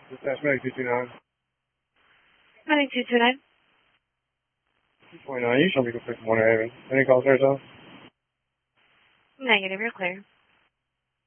Dispatch Medic 229. Medic 229. 229, you show me go fix Warner Haven. Any calls there, John? Negative, you're clear.